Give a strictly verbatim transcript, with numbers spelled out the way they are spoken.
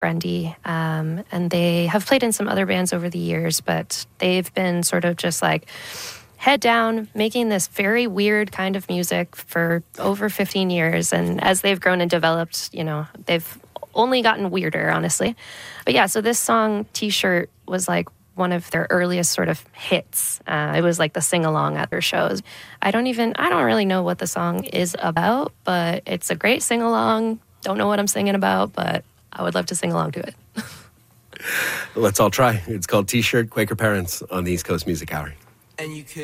Brandy, um, and they have played in some other bands over the years, but they've been sort of just like head down, making this very weird kind of music for over fifteen years. And as they've grown and developed, you know, they've only gotten weirder, honestly. But yeah, so this song, T-Shirt, was like one of their earliest sort of hits. Uh, it was like the sing-along at their shows. I don't even, I don't really know what the song is about, but it's a great sing-along. Don't know what I'm singing about, but I would love to sing along to it. Let's all try. It's called T-Shirt, Quaker Parents on the East Coast Music Hour. And you could